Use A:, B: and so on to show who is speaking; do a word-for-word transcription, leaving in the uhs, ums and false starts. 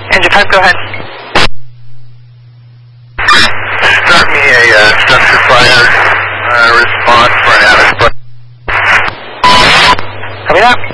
A: Engine five, go ahead.
B: Start me a uh, structure fire uh, response for an attic.
A: Copy that.